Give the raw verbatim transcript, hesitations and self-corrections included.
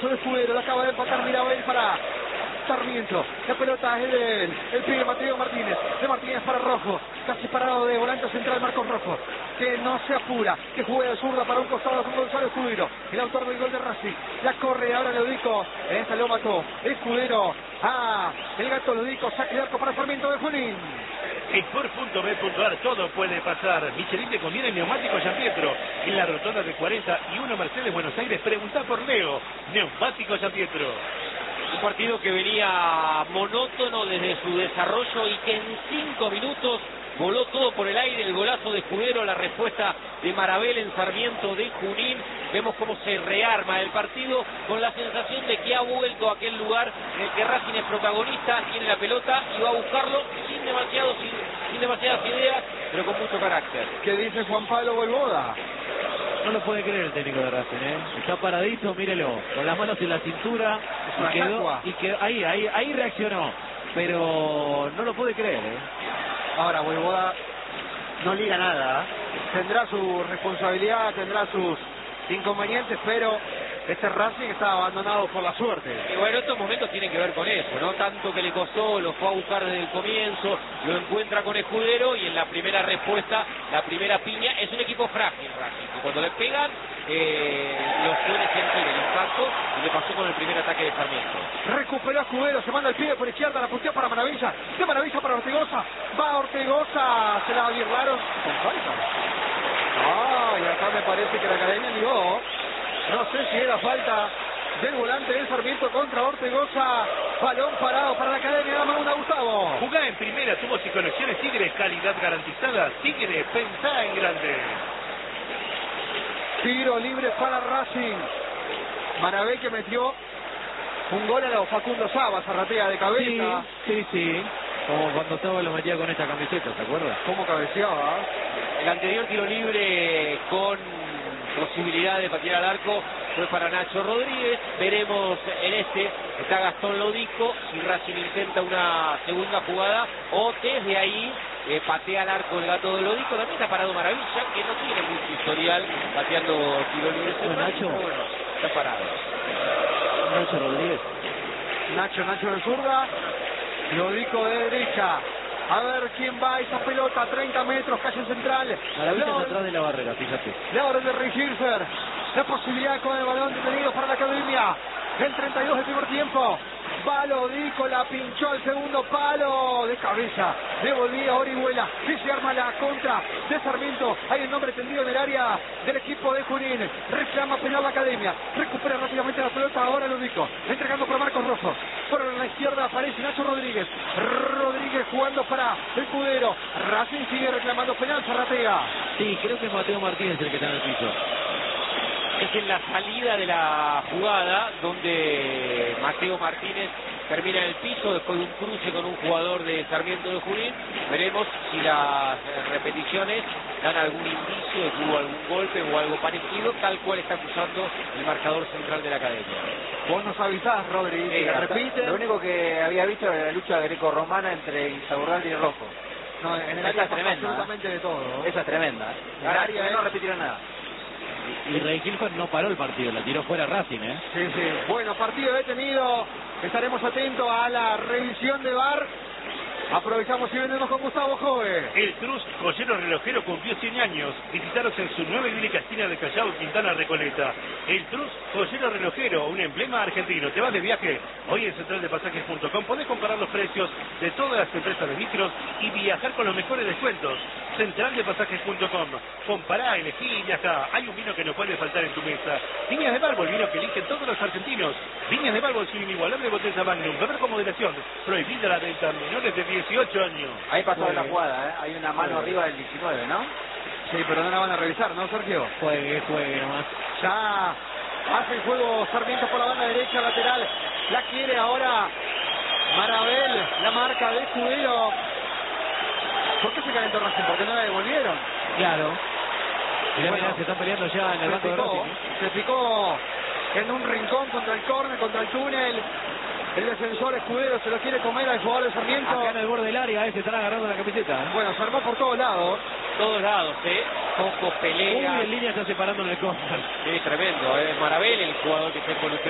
cabezazo de Escudero, la acaba de empatar Mirabel para Sarmiento. La pelota es del el pibe Mateo Martínez. De Martínez para Rojo. Casi parado de volante central Marcos Rojo. Que no se apura. Que juega de zurda para un costado con Gonzalo Escudero. El autor del gol de Racing. La corre, ahora Lodico. En esta lo mató. Escudero. Ah, el gato Lodico. Saque de arco para Sarmiento de Junín. Sport punto B punto A R, todo puede pasar. Michelin te conviene neumático San Pietro. En la rotonda de cuarenta y uno Mercedes Buenos Aires, pregunta por Leo. Neumático San Pietro. Un partido que venía monótono desde su desarrollo y que en cinco minutos voló todo por el aire. El golazo de Escudero, la respuesta de Marabel en Sarmiento de Junín. Vemos cómo se rearma el partido con la sensación de que ha vuelto a aquel lugar en el que Racing es protagonista, tiene la pelota y va a buscarlo sin, demasiado, sin, sin demasiadas ideas, pero con mucho carácter. ¿Qué dice Juan Pablo Voivoda? No lo puede creer el técnico de Racing, ¿eh? Está paradito, mírelo, con las manos en la cintura y quedó, y quedó, ahí, ahí, ahí reaccionó, pero no lo puede creer, ¿eh? Ahora Voivoda no liga nada, ¿eh? Tendrá su responsabilidad, tendrá sus inconvenientes, pero este Racing está abandonado por la suerte. Y bueno, estos momentos tienen que ver con eso, ¿no? Tanto que le costó, lo fue a buscar desde el comienzo, lo encuentra con Escudero y en la primera respuesta, la primera piña, es un equipo frágil Racing. Cuando le pegan, eh, lo suele sentir el impacto y le pasó con el primer ataque de Sarmiento. Recuperó Escudero, se manda el pibe por izquierda, la puntea para Maravilla, de Maravilla para Ortegoza, va Ortegoza, se la avirlaron con falta. Ah, y acá me parece que la academia ligó. No sé si era falta del volante del Sarmiento contra Ortegoza. Balón parado para la academia, dame una, Gustavo. Jugá en primera, tubos y conexiones Tigre, calidad garantizada. Tigre, pensá en grande. Tiro libre para Racing. Marabé que metió un gol a los Facundo Saba, zarratea de cabeza. Sí, sí, sí. Como cuando estaba lo metía con esta camiseta, ¿te acuerdas? ¿Cómo cabeceaba? El anterior tiro libre con posibilidad de patear al arco fue para Nacho Rodríguez. Veremos en este, está Gastón Lodico, si Racing intenta una segunda jugada o desde ahí eh, patea al arco el gato de Lodico. También está parado Maravilla, que no tiene mucho historial pateando tiro libre. ¿No, Nacho? Bueno, está parado. Nacho Rodríguez. Nacho, Nacho de zurda, Lodico de derecha. A ver quién va esa pelota, treinta metros, calle central. Maravilla está atrás de la barrera, fíjate. La orden de Richirfer. La posibilidad con el balón detenido para la academia. El treinta y dos del primer tiempo. Va Lodico, la pinchó al segundo palo. De cabeza, devolvía Orihuela. Y se arma la contra de Sarmiento. Hay el nombre tendido en el área del equipo de Junín. Reclama penal la academia. Recupera rápidamente la pelota ahora Lodico. Entregando para Marcos Rojo. Por la izquierda aparece Nacho Rodríguez. Rodríguez jugando para Escudero. Racing sigue reclamando penal, Zarratea. Sí, creo que es Mateo Martínez el que está en el piso. Es en la salida de la jugada donde Mateo Martínez termina en el piso después de un cruce con un jugador de Sarmiento de Junín. Veremos si las repeticiones dan algún indicio de que hubo algún golpe o algo parecido, tal cual está acusando el marcador central de la academia. Vos nos avisás, Rodri, Sí, que repite. Lo único que había visto era la lucha greco-romana entre Insaurralde y Rojo. No, en el Esa área es tremenda, absolutamente ¿eh? de todo. Esa es tremenda. El Ahora, área no es- repitieron nada. Y Rey Gilford no paró el partido, la tiró fuera Racing, ¿eh? Sí, sí. Bueno, partido detenido. Estaremos atentos a la revisión de V A R. Aprovechamos y venimos con Gustavo Jove. El Cruz Joyero Relojero cumplió cien años. Visitaros en su nueva y única esquina de Callao, Quintana Recoleta. El Cruz Joyero Relojero, un emblema argentino. ¿Te vas de viaje? Hoy en central de pasajes punto com podés comparar los precios de todas las empresas de micros y viajar con los mejores descuentos. central de pasajes punto com. Compará, elegí y viajá. Hay un vino que no puede faltar en tu mesa. Viñas de Bárbol, vino que eligen todos los argentinos. Viñas de Bárbol sin inigualable botella Magnum. Beber con moderación. Prohibida la venta a menores de dieciocho años. Ahí pasó Muy la bien. jugada, ¿eh? Hay una mano arriba del diecinueve, ¿no? Sí, pero no la van a revisar, ¿no, Sergio? Juegue, juegue nomás. Ya hace el juego Sarmiento por la banda derecha, lateral. La quiere ahora Marabel, la marca de Escudero. ¿Por qué se calentó Racing? Porque no la devolvieron. Claro. Mirá, Bueno, mirá, se están peleando ya en el Se banco de picó, Racing, ¿eh? se picó en un rincón contra el córner, contra el túnel. El defensor Escudero se lo quiere comer al jugador de Sarmiento. Acá en el borde del área, eh, se están agarrando la camiseta, ¿eh? Bueno, se armó por todos lados. Todos lados, ¿eh? Poco Uy, pelea. en línea está separando en el córner. Es tremendo, ¿eh? Marabel, el jugador que está involucrado.